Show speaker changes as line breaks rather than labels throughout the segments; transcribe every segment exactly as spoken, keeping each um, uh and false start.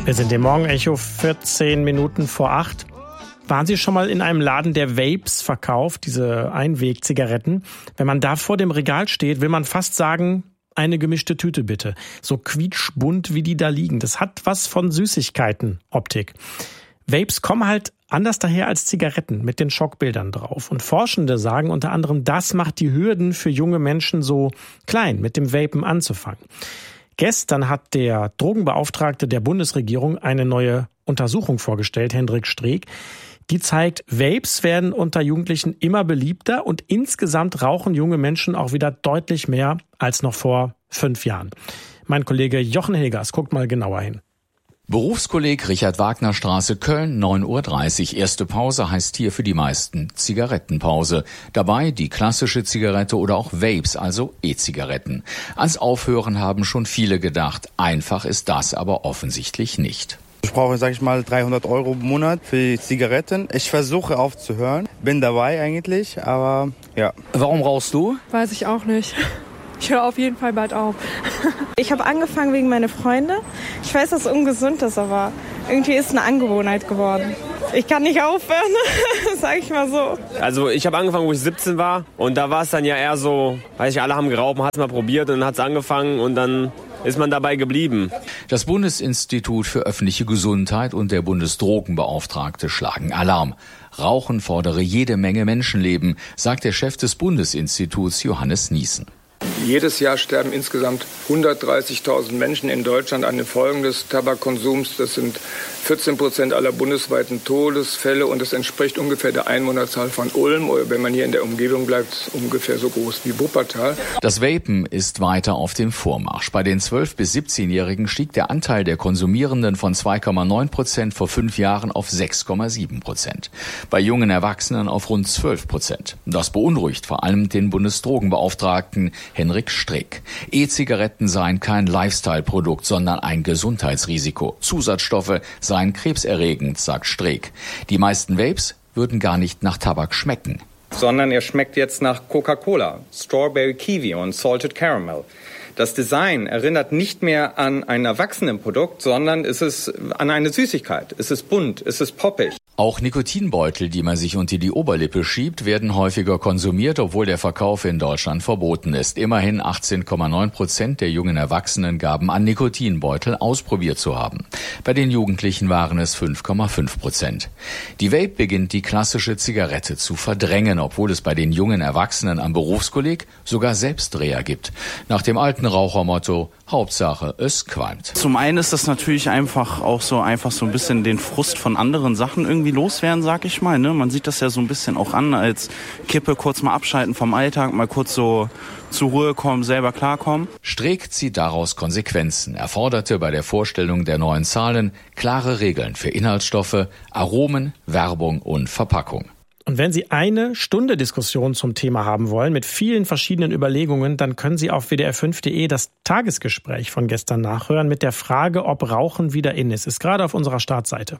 Wir sind im Morgenecho, vierzehn Minuten vor acht. Waren Sie schon mal in einem Laden, der Vapes verkauft, diese Einwegzigaretten? Wenn man da vor dem Regal steht, will man fast sagen, eine gemischte Tüte bitte. So quietschbunt, wie die da liegen. Das hat was von Süßigkeiten-Optik. Vapes kommen halt anders daher als Zigaretten mit den Schockbildern drauf. Und Forschende sagen unter anderem, das macht die Hürden für junge Menschen so klein, mit dem Vapen anzufangen. Gestern hat der Drogenbeauftragte der Bundesregierung eine neue Untersuchung vorgestellt, Hendrik Streeck. Die zeigt, Vapes werden unter Jugendlichen immer beliebter und insgesamt rauchen junge Menschen auch wieder deutlich mehr als noch vor fünf Jahren. Mein Kollege Jochen Hilgers guckt mal genauer hin.
Berufskolleg Richard-Wagner-Straße, Köln, neun Uhr dreißig. Erste Pause heißt hier für die meisten Zigarettenpause. Dabei die klassische Zigarette oder auch Vapes, also E-Zigaretten. Ans Aufhören haben schon viele gedacht. Einfach ist das aber offensichtlich nicht.
Ich brauche, sag ich mal, dreihundert Euro im Monat für die Zigaretten. Ich versuche aufzuhören, bin dabei eigentlich, aber ja.
Warum rauchst du?
Weiß ich auch nicht. Ich höre auf jeden Fall bald auf.
Ich habe angefangen wegen meiner Freunde. Ich weiß, dass es ungesund ist, aber irgendwie ist es eine Angewohnheit geworden. Ich kann nicht aufhören, sag ich mal so.
Also ich habe angefangen, wo ich siebzehn war und da war es dann ja eher so, weiß ich, alle haben geraucht, man hat es mal probiert und dann hat es angefangen und dann ist man dabei geblieben.
Das Bundesinstitut für öffentliche Gesundheit und der Bundesdrogenbeauftragte schlagen Alarm. Rauchen fordere jede Menge Menschenleben, sagt der Chef des Bundesinstituts Johannes Niesen.
Jedes Jahr sterben insgesamt hundertdreißigtausend Menschen in Deutschland an den Folgen des Tabakkonsums. Das sind vierzehn Prozent aller bundesweiten Todesfälle und das entspricht ungefähr der Einwohnerzahl von Ulm. Oder wenn man hier in der Umgebung bleibt, ungefähr so groß wie Wuppertal.
Das Vapen ist weiter auf dem Vormarsch. Bei den zwölf- bis siebzehnjährigen stieg der Anteil der Konsumierenden von zwei Komma neun Prozent vor fünf Jahren auf sechs Komma sieben Prozent. Bei jungen Erwachsenen auf rund zwölf Prozent. Das beunruhigt vor allem den Bundesdrogenbeauftragten Hendrik Streeck. E-Zigaretten seien kein Lifestyle-Produkt, sondern ein Gesundheitsrisiko. Zusatzstoffe seien krebserregend, sagt Streeck. Die meisten Vapes würden gar nicht nach Tabak schmecken.
Sondern er schmeckt jetzt nach Coca-Cola, Strawberry Kiwi und Salted Caramel. Das Design erinnert nicht mehr an ein Erwachsenenprodukt, sondern es ist an eine Süßigkeit. Es ist bunt, es ist poppig.
Auch Nikotinbeutel, die man sich unter die Oberlippe schiebt, werden häufiger konsumiert, obwohl der Verkauf in Deutschland verboten ist. Immerhin achtzehn Komma neun Prozent der jungen Erwachsenen gaben an, Nikotinbeutel ausprobiert zu haben. Bei den Jugendlichen waren es fünf Komma fünf Prozent. Die Vape beginnt die klassische Zigarette zu verdrängen, obwohl es bei den jungen Erwachsenen am Berufskolleg sogar Selbstdreher gibt. Nach dem alten Rauchermotto, Hauptsache es qualmt.
Zum einen ist das natürlich einfach auch so einfach so ein bisschen den Frust von anderen Sachen irgendwie loswerden, sag ich mal. Ne? Man sieht das ja so ein bisschen auch an als Kippe, kurz mal abschalten vom Alltag, mal kurz so zur Ruhe kommen, selber klarkommen.
Streeck zieht daraus Konsequenzen. Er forderte bei der Vorstellung der neuen Zahlen klare Regeln für Inhaltsstoffe, Aromen, Werbung und Verpackung.
Und wenn Sie eine Stunde Diskussion zum Thema haben wollen, mit vielen verschiedenen Überlegungen, dann können Sie auf w d r fünf punkt d e das Tagesgespräch von gestern nachhören mit der Frage, ob Rauchen wieder in ist. Ist gerade auf unserer Startseite.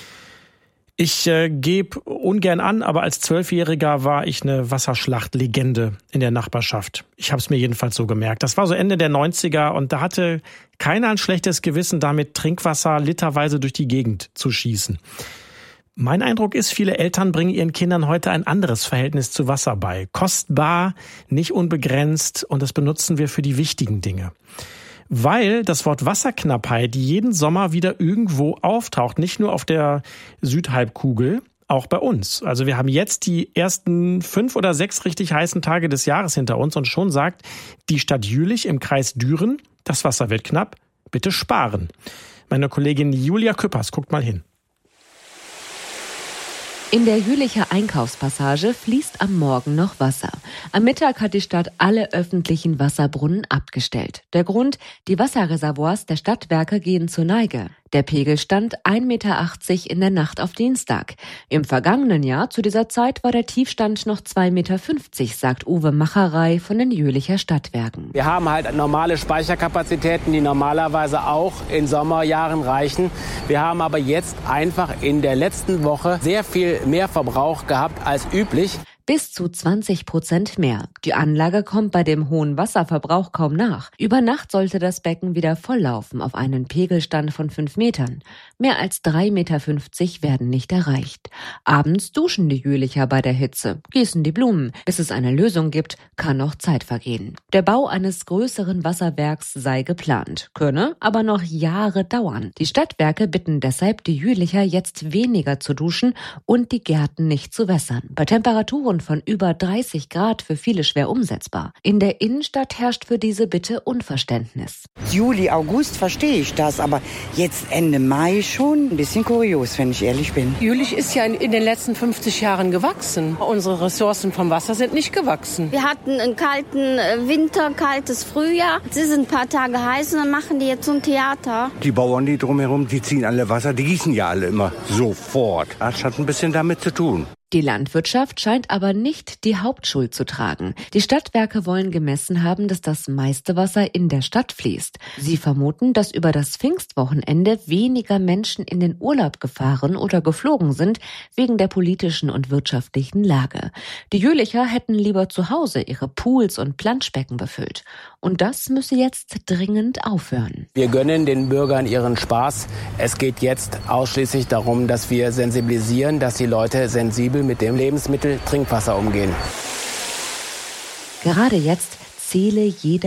Ich äh, gebe ungern an, aber als Zwölfjähriger war ich eine Wasserschlachtlegende in der Nachbarschaft. Ich habe es mir jedenfalls so gemerkt. Das war so Ende der neunziger und da hatte keiner ein schlechtes Gewissen, damit Trinkwasser literweise durch die Gegend zu schießen. Mein Eindruck ist, viele Eltern bringen ihren Kindern heute ein anderes Verhältnis zu Wasser bei. Kostbar, nicht unbegrenzt und das benutzen wir für die wichtigen Dinge. Weil das Wort Wasserknappheit jeden Sommer wieder irgendwo auftaucht, nicht nur auf der Südhalbkugel, auch bei uns. Also wir haben jetzt die ersten fünf oder sechs richtig heißen Tage des Jahres hinter uns und schon sagt die Stadt Jülich im Kreis Düren, das Wasser wird knapp, bitte sparen. Meine Kollegin Julia Küppers guckt mal hin.
In der Jülicher Einkaufspassage fließt am Morgen noch Wasser. Am Mittag hat die Stadt alle öffentlichen Wasserbrunnen abgestellt. Der Grund? Die Wasserreservoirs der Stadtwerke gehen zur Neige. Der Pegel stand ein Meter achtzig in der Nacht auf Dienstag. Im vergangenen Jahr zu dieser Zeit war der Tiefstand noch zwei Meter fünfzig, sagt Uwe Macherei von den Jülicher Stadtwerken.
Wir haben halt normale Speicherkapazitäten, die normalerweise auch in Sommerjahren reichen. Wir haben aber jetzt einfach in der letzten Woche sehr viel mehr Verbrauch gehabt als üblich.
Bis zu zwanzig Prozent mehr. Die Anlage kommt bei dem hohen Wasserverbrauch kaum nach. Über Nacht sollte das Becken wieder volllaufen auf einen Pegelstand von fünf Metern. Mehr als drei Meter fünfzig werden nicht erreicht. Abends duschen die Jülicher bei der Hitze, gießen die Blumen. Bis es eine Lösung gibt, kann noch Zeit vergehen. Der Bau eines größeren Wasserwerks sei geplant, könne aber noch Jahre dauern. Die Stadtwerke bitten deshalb die Jülicher jetzt weniger zu duschen und die Gärten nicht zu wässern. Bei Temperaturen von über dreißig Grad für viele schwer umsetzbar. In der Innenstadt herrscht für diese Bitte Unverständnis.
Juli, August verstehe ich das, aber jetzt Ende Mai schon ein bisschen kurios, wenn ich ehrlich bin.
Jülich ist ja in, in den letzten fünfzig Jahren gewachsen. Unsere Ressourcen vom Wasser sind nicht gewachsen.
Wir hatten einen kalten Winter, kaltes Frühjahr. Es ist ein paar Tage heiß und dann machen die jetzt so ein Theater.
Die Bauern, die drumherum, die ziehen alle Wasser, die gießen ja alle immer sofort. Das hat ein bisschen damit zu tun.
Die Landwirtschaft scheint aber nicht die Hauptschuld zu tragen. Die Stadtwerke wollen gemessen haben, dass das meiste Wasser in der Stadt fließt. Sie vermuten, dass über das Pfingstwochenende weniger Menschen in den Urlaub gefahren oder geflogen sind, wegen der politischen und wirtschaftlichen Lage. Die Jülicher hätten lieber zu Hause ihre Pools und Planschbecken befüllt. Und das müsse jetzt dringend aufhören.
Wir gönnen den Bürgern ihren Spaß. Es geht jetzt ausschließlich darum, dass wir sensibilisieren, dass die Leute sensibel mit dem Lebensmittel Trinkwasser umgehen.
Gerade jetzt zähle jede